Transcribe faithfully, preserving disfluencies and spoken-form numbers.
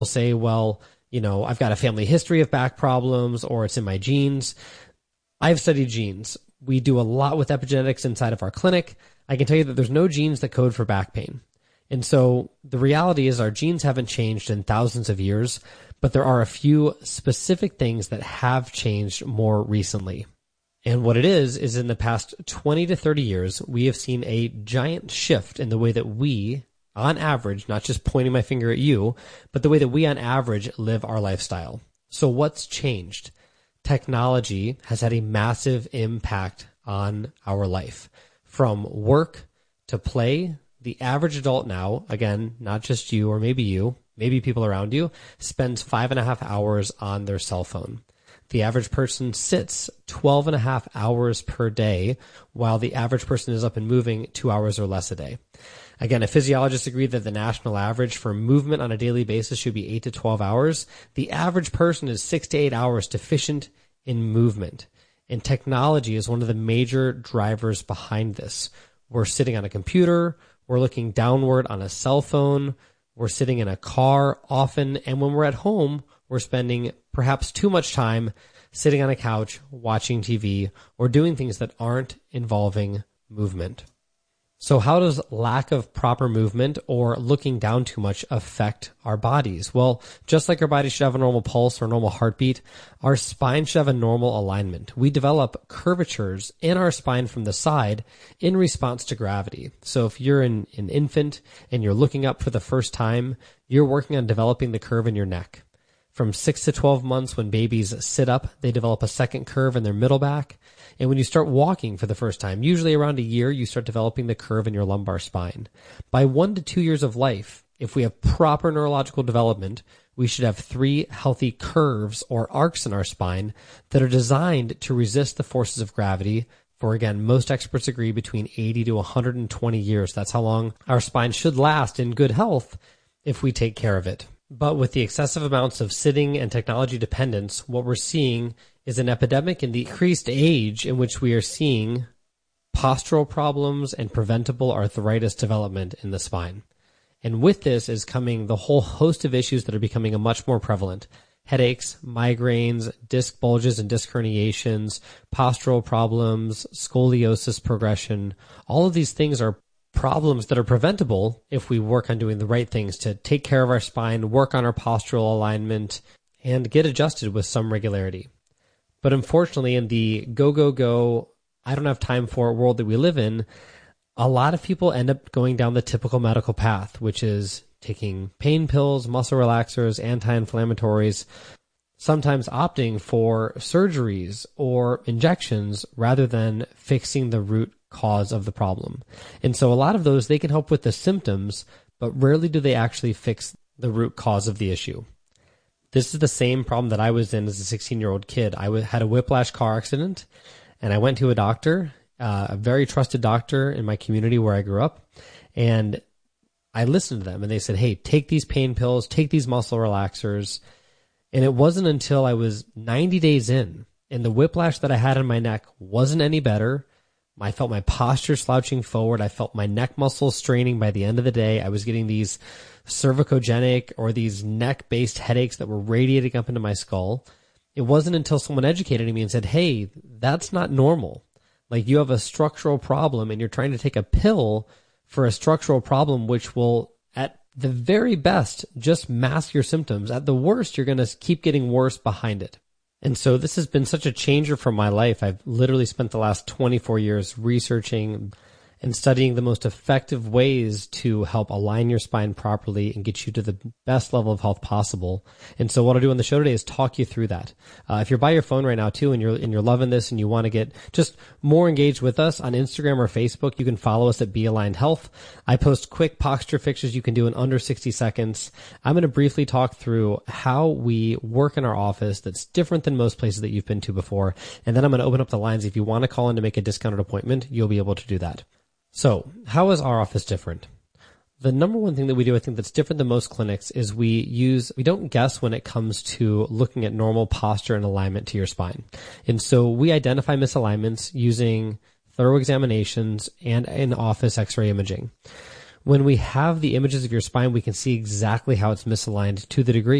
say, well, you know, I've got a family history of back problems or it's in my genes. I've studied genes. We do a lot with epigenetics inside of our clinic. I can tell you that there's no genes that code for back pain. And so the reality is our genes haven't changed in thousands of years, but there are a few specific things that have changed more recently. And what it is, is in the past twenty to thirty years, we have seen a giant shift in the way that we, on average, not just pointing my finger at you, but the way that we on average live our lifestyle. So what's changed? Technology has had a massive impact on our life. From work to play, the average adult now, again, not just you or maybe you, maybe people around you, spends five and a half hours on their cell phone. The average person sits twelve and a half hours per day, while the average person is up and moving two hours or less a day. Again, if physiologists agree that the national average for movement on a daily basis should be eight to twelve hours, the average person is six to eight hours deficient in movement. And technology is one of the major drivers behind this. We're sitting on a computer, we're looking downward on a cell phone, we're sitting in a car often, and when we're at home, we're spending perhaps too much time sitting on a couch, watching T V, or doing things that aren't involving movement. So how does lack of proper movement or looking down too much affect our bodies? Well, just like our body should have a normal pulse or normal heartbeat, our spine should have a normal alignment. We develop curvatures in our spine from the side in response to gravity. So if you're an, an infant and you're looking up for the first time, you're working on developing the curve in your neck. From six to twelve months, when babies sit up, they develop a second curve in their middle back. And when you start walking for the first time, usually around a year, you start developing the curve in your lumbar spine. By one to two years of life, if we have proper neurological development, we should have three healthy curves or arcs in our spine that are designed to resist the forces of gravity for, again, most experts agree between eighty to one hundred twenty years. That's how long our spine should last in good health if we take care of it. But with the excessive amounts of sitting and technology dependence, what we're seeing is an epidemic in the increased age in which we are seeing postural problems and preventable arthritis development in the spine. And with this is coming the whole host of issues that are becoming a much more prevalent. Headaches, migraines, disc bulges and disc herniations, postural problems, scoliosis progression. All of these things are problems that are preventable if we work on doing the right things to take care of our spine, work on our postural alignment, and get adjusted with some regularity. But unfortunately, in the go, go, go, I don't have time for it world that we live in, a lot of people end up going down the typical medical path, which is taking pain pills, muscle relaxers, anti-inflammatories, sometimes opting for surgeries or injections rather than fixing the root cause of the problem. And so a lot of those, they can help with the symptoms, but rarely do they actually fix the root cause of the issue. This is the same problem that I was in as a sixteen-year-old kid. I had a whiplash car accident, and I went to a doctor, uh, a very trusted doctor in my community where I grew up, and I listened to them, and they said, hey, take these pain pills, take these muscle relaxers. And it wasn't until I was ninety days in, and the whiplash that I had in my neck wasn't any better. I felt my posture slouching forward. I felt my neck muscles straining by the end of the day. I was getting these cervicogenic or these neck-based headaches that were radiating up into my skull. It wasn't until someone educated me and said, hey, that's not normal. Like, you have a structural problem and you're trying to take a pill for a structural problem, which will, at the very best, just mask your symptoms. At the worst, you're going to keep getting worse behind it. And so this has been such a changer for my life. I've literally spent the last twenty-four years researching and studying the most effective ways to help align your spine properly and get you to the best level of health possible. And so what I'll do on the show today is talk you through that. Uh, if you're by your phone right now too, and you're, and you're loving this and you want to get just more engaged with us on Instagram or Facebook, you can follow us at Be Aligned Health. I post quick posture fixes you can do in under sixty seconds. I'm going to briefly talk through how we work in our office that's different than most places that you've been to before. And then I'm going to open up the lines. If you want to call in to make a discounted appointment, you'll be able to do that. So how is our office different? The number one thing that we do, I think, that's different than most clinics is we use, we don't guess when it comes to looking at normal posture and alignment to your spine. And so we identify misalignments using thorough examinations and in-office x-ray imaging. when we have the images of your spine, we can see exactly how it's misaligned to the degree.